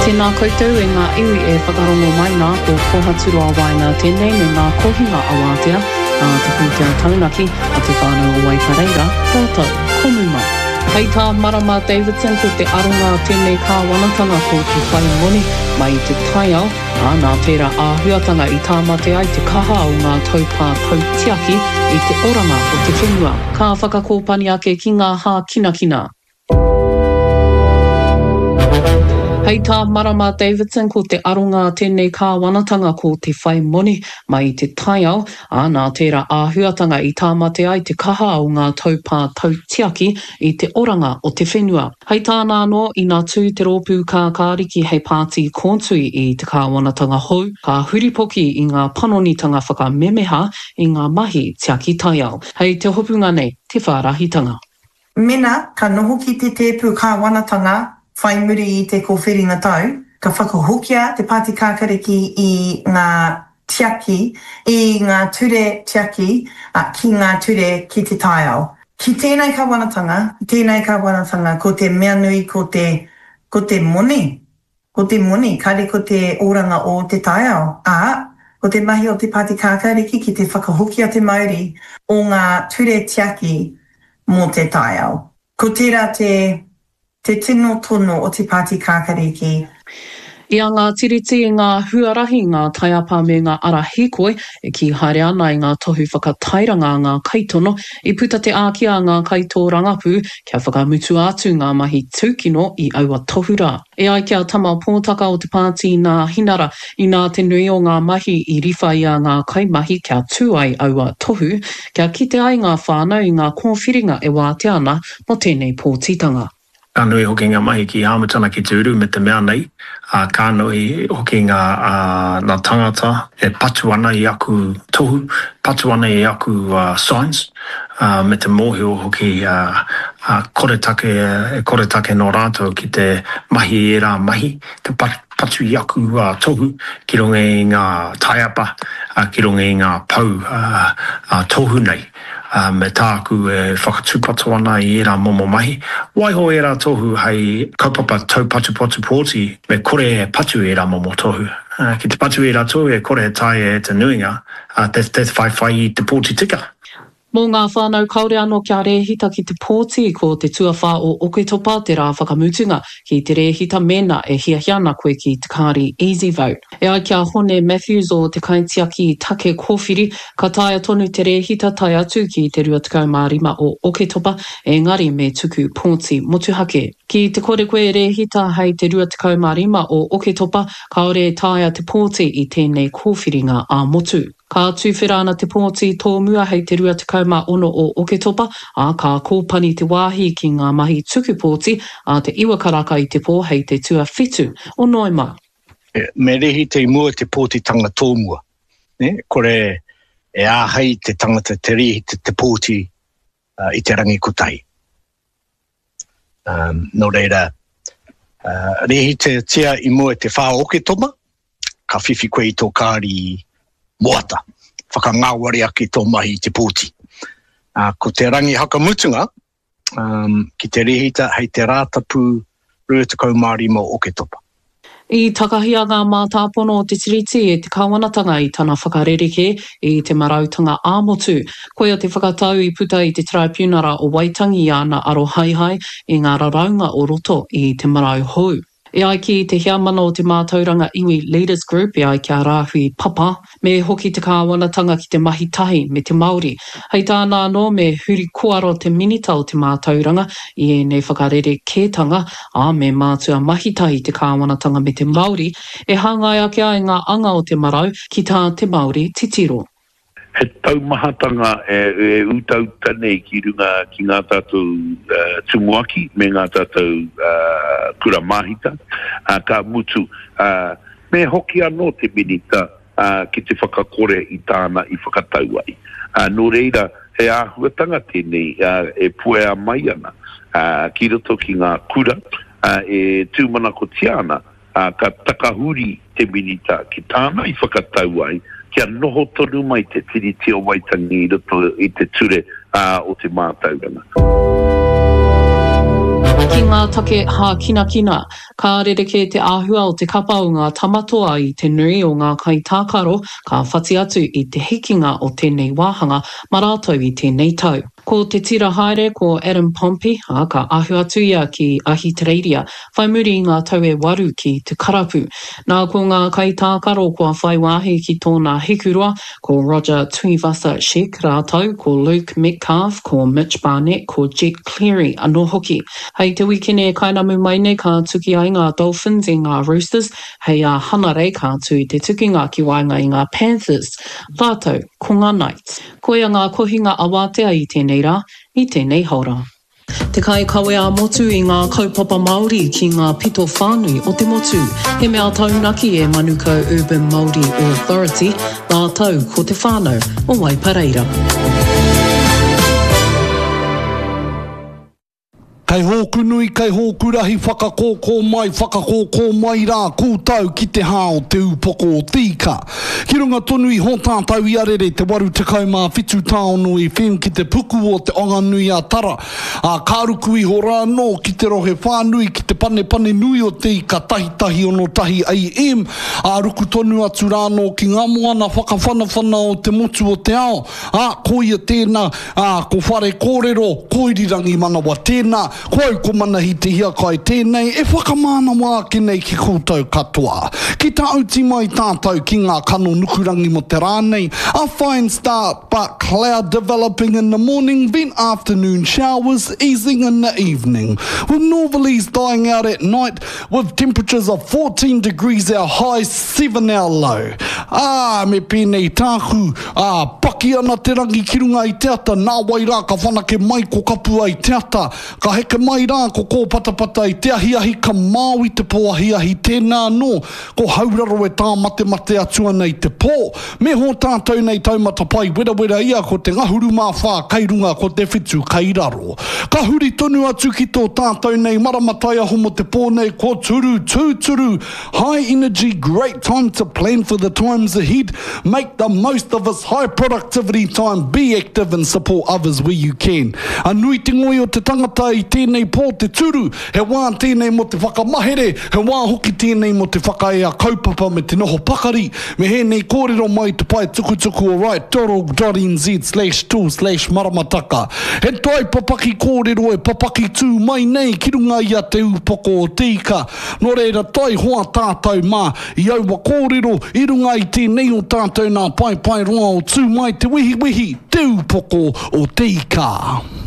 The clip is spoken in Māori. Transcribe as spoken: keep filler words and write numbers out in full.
Tēnā koutou e ngā iwi e whakarongo mai ngā ko Kohaturua Wainga tēnei me ngā kohinga awatea a te pūtea taunaki a te whānau o Waipareira, tātou, komuma. Hei tā Marama Davidson ko te aronga tēnei kāwanatanga ko te whai moni mai te taiao, a nā tērā āhuatanga i tā mate ai te kaha o ngā taupā tautiaki i te oranga o te whenua. Ka whakakōpani ake ki ngā hā kinakina. Hei tā Marama Davidson ko te aronga tēnei kāwanatanga ko te whai moni mai te taiao, a nā tērā āhuatanga i tā mate ai te kaha o ngā taupā tautiaki i te oranga o te whenua. Hei tāna anō i ngā tū te rōpū kā kāriki hei pāti kōntui i te kāwanatanga hou, ka huripoki i ngā panonitanga whakamemeha i ngā mahi tiaki taiao. Hei te hopunga nei, te whārahitanga. Mena, ka noho ki te tēpū kāwanatanga, whai muri i te kōwhiringa tau, ka whakahokia te pāti kākariki i ngā tiaki, i ngā ture tiaki, a, ki ngā ture ki te taiao. Ki tēnei kāwanatanga, tēnei kāwanatanga, ko te mea nui, ko te, ko te moni, ko te moni, kare ko te oranga o te taiao. A, ko te mahi o te pāti kākariki ki te whakahokia te mauri o ngā ture tiaki mō te taiao. Ko tērā te te tino tono o te pāti kākariki. Ia ngā tiriti i ngā huarahi, ngā taiapa me ngā ara hikoi, e ki haere ana i ngā tohu whakatairanga ngā kaitono, i puta te ākia ngā kaito rangapu, kia whakamutu atu ngā mahi tūkino i aua tohura. E ai kia tama pōtaka o te pāti ngā hinara, i nā te nui o ngā mahi i riwha ia ngā kaimahi kia tū ai aua tohu, kia kite ai ngā whānau i ngā kōwhiringa e wāte ana mo tēnei pōtitanga. Kānui hoki ngā mahi ki Hamatana ki te uru me te mea nei. Uh, kānui hoki ngā, uh, ngā tangata e patu ana i aku tohu, patu ana i aku uh, science, uh, me te mōhio hoki uh, uh, koretake, e koretake no rātou ki te mahi e rā mahi, te patu i aku uh, tohu, ki runga i ngā taiapa, uh, ki runga i ngā pau uh, uh, tohu nei. Uh, me tāku e whakatūpato ana i era momo mahi. Waiho era tohu hei kaupapa tau patu patu pōti me kore e patu era momo tohu. Uh, ki te patu era tohu e kore e tai e te nuinga, uh, te te whai whai i te pōti tika. Mō ngā whānau kaore anō kia rehita ki te pōti ko te tuawha o Oketopa te rā whakamutunga ki te rehita mena e hiahiana koe ki te kāri Easy Vote. E ai kia Hone Matthews o te kaitiaki take kōwhiri ka taia tonu te rehita tai atu ki te rua tekau mā rima o Oketopa e ngari me tuku pōti motuhake. Ki te kore koe rehita hei te rua tekau mā rima o Oketopa kaore taia te pōti i tēnei kōwhiringa a motu. Ka tūwhirana te pōti tō mua hei te rua tekau mā ono o Oketopa, a ka kōpani te wāhi ki ngā mahi tuku pōti a te iwa karaka i te pō hei te tua whitu o Noema. Me rehi te mua te pōtitanga tō mua. Ne? Kore e āhei te tangata te rehi te, te pōti uh, i te rangi kotai. Um, no reira, uh, rehi te tia i mua te whā Oketopa, ka whiwhi koe i tō kāri moata, whakangāwari aki tō mahi te pōti. Uh, ko te rangi hakamutunga, um, ki te rehita hei te rātapu rua tekau mā rima o Oketopa. I takahia ngā mātāpono o te tiriti e te kāwanatanga i tana whakarereke i te marautanga āmotu. Koia te whakatau i puta i te tribunara o Waitangi ana aro haihai i ngā raraunga o roto i te marau hou. E ai ki te hiamana o te mātauranga iwi Leaders Group e ai kia rāhui papa, me hoki te kāwanatanga ki te mahi tahi me te Māori. Hei tāna anō me huri koaro te minita o te mātauranga i e nei whakarere kētanga, a me mātua mahi tahi te kāwanatanga me te Māori, e hangai ake ai ngā anga o te marau ki tā te Māori titiro. He taumahatanga e, e utau tanei ki runga ki ngā tātou uh, tumuaki me ngā tātou uh, kura mahita, uh, ka mutu uh, me hoki anō te minita uh, ki te whakakore i tāna i whakatau ai. Uh, no reira, he āhuatanga tēnei uh, e puea mai ana uh, ki roto ki ngā kura uh, e tūmana ko tiana uh, ka takahuri te minita ki tāna i whakatau ai kia noho tonu mai te tiriti o Waitangi i roto i te ture uh, o te mātauranga. Ki ngā take ha kina kina, ka rereke te āhua o te kapa o ngā tamatoa i te nui o ngā kai tākaro, ka whati atu i te hikinga o tēnei wāhanga marātou i tēnei tau. Ko te tira haere ko Adam Pompey, a ka ahu atu ia ki Ahitereiria, whai muri i ngā tau e waru ki te karapu. Nā ko ngā kai tākaro kua whai wāhi ki tōna hikurua, ko Roger Tuivasa-Sheck rātau, ko Luke Metcalf, ko Mitch Barnett, ko Jet Cleary anō hoki. Hei te wikene kainamu mai nei ka tuki ai ngā Dolphins i ngā Roosters, hei a hanare ka tui te tukinga ki wainga i ngā Panthers. Rātau, ko ngā Knights. Koia ngā kohinga awatea i tēnei rā, i tēnei haura. Te kai kawe a motu i ngā kaupapa Māori ki ngā pito whānui o te motu. He mea taunaki e Manuka Urban Māori Authority, ngā tau ko te whānau o Waipareira. Kei hōku nui, kei hōku rahi, whakakōkō mai, whakakōkō mai rā, kūtau ki te hao te upoko o tika. Ki runga tonu i hō tātau i arere te waru te kaumā whitu tāono i whenu ki te puku o te onganui a tara. A kāruku i ho rāno ki te rohe whānui, ki te pane pane nui o tika, tahi tahi ono tahi A M. A ruku tonu atu rāno ki ngā moana whakawhanawhana o te motu o te ao. A koia tēnā, a ko whare kōrero, koirirangi manawa tēnā. Koe ko manahi te hia kai tēnei, e whakamāna wā ki nei ki koutou katoa. Ki tā uti mai tātou ki ngā kano nukurangi mo te rānei. A fine start, but cloud developing in the morning, then afternoon showers easing in the evening. With northerlies dying out at night, with temperatures of fourteen degrees our high, seven our low. Ah, me pēnei tāku, ah, paki ana te rangi ki runga i teata, nā wai rā ka whanake mai ko kapua i teata, ka heke mai rā ko kō patapata i te ahi-ahi ka māui te pō ahi-ahi tēnā no, ko hauraro e tā mate-mate atua nei te pō. Me hō tātou nei taumata pai, wera-wera ia ko te ngahuru mā whā kairunga ko te whitu kairaro. Ka huri tonu atu ki tō tātou nei maramatai aho mo te pō nei ko turu, tūturu. High energy, great time to plan for the times ahead. Make the most of this high productivity time. Be active and support others where you can. A nui te ngoi o te tangata i tēnei pō te turu, he wā tēnei mo te whakamahere, he wā hoki tēnei mo te whakaea kaupapa me te noho pakari, me he nei kōrero mai te pai tukutuku o right.org.nz slash two slash maramataka. He tai papaki kōrero e papaki tū mai nei ki runga ia te upoko o tika. Nō reira tai hoa tātou mā, i aua kōrero, i runga i tēnei o tātou nā pai pai roa o tū mai te wihi wihi, te upoko o tika.